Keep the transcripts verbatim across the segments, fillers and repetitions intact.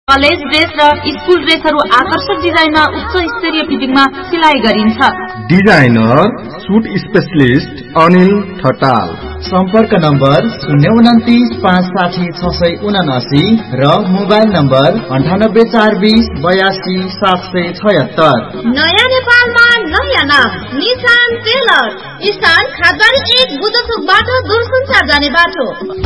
College dress र school ड्रेसहरू आकर्षक डिजाइनमा उच्च स्तरीय फिटिङमा सिलाइ गरिन्छ। Designer suit specialist Anil Thatal. सम्पर्क नम्बर शून्य उन्तिस पाँच साठी छ सय उनासी र मोबाइल नम्बर अन्ठानब्बे चार बिस बयासी सात सय छयत्तर। नयाँ नेपालमा नयाँ नाम निशान टेलर, स्थान खादबारी एक बुद्धचोकबाट दूरसञ्चार जाने बाटो।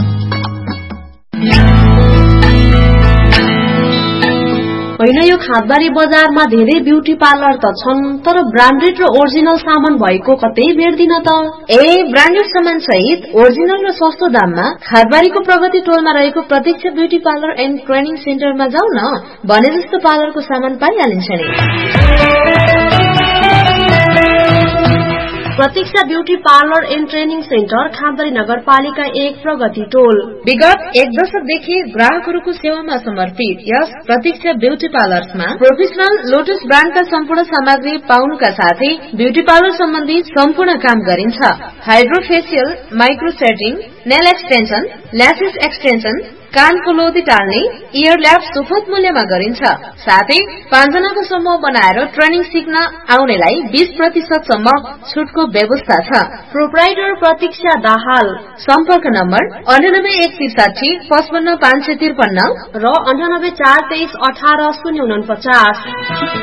होइन, यो खादबारी बजारमा धेरै ब्युटी पार्लर त छन्, तर ब्रान्डेड र ओरिजिनल सामान भएको कतै भेट्दिन त। ए ब्रान्डेड सामान सहित ओरिजिनल र सस्तो दाममा खादबारीको प्रगति टोलमा रहेको प्रतीक्षा ब्युटी पार्लर एन्ड ट्रेनिङ सेन्टरमा जाऊ न, भने जस्तो पार्लरको सामान पाइहालिन्छ नि। प्रतीक्षा beauty parlour and training centre खादबारी नगरपालिका एक प्रगति टोल। विगत एक दशकदेखि ग्राहकहरूको सेवामा समर्पित यस प्रतीक्षा ब्यूटी पार्लरमा प्रोफेसनल लोटस ब्रान्डका सम्पूर्ण सामग्री पाउनुका साथै ब्यूटी पार्लर सम्बन्धी सम्पूर्ण काम गरिन्छ। Hydrofacial, micro setting, nail extension, lashes extension, कानको लोदी टाल्ने, इयर ल्याब सुपथ मूल्यमा गरिन्छ। साथै पाँचजनाको समूह बनाएर ट्रेनिङ सिक्न आउनेलाई बीस प्रतिशत सम्म छुटको व्यवस्था छ। प्रोप्राइटर प्रतीक्षा दाहाल। सम्पर्क नम्बर अन्ठानब्बे एक त्रिसाठी पचपन्न पाँच सय त्रिपन्न र अन्ठानब्बे चार तेइस अठार शून्य उनपचास।